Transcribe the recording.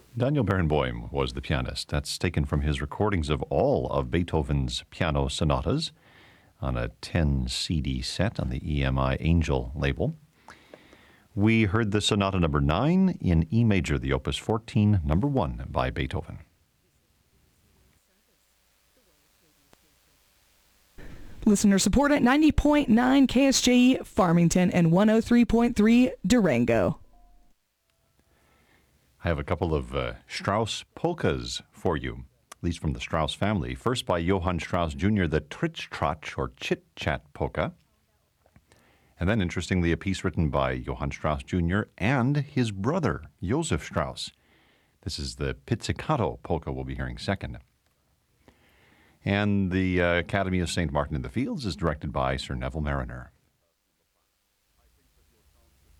Daniel Barenboim was the pianist. That's taken from his recordings of all of Beethoven's piano sonatas on a 10 CD set on the EMI Angel label. We heard the Sonata number 9 in E major, the Opus 14, number 1 by Beethoven. Listener support at 90.9 KSJE Farmington and 103.3 Durango. I have a couple of Strauss polkas for you, at least from the Strauss family. First by Johann Strauss Jr., the Tritsch-Tratsch or Chit-Chat polka. And then, interestingly, a piece written by Johann Strauss Jr. and his brother, Joseph Strauss. This is the Pizzicato polka we'll be hearing second. And the Academy of St. Martin in the Fields is directed by Sir Neville Mariner.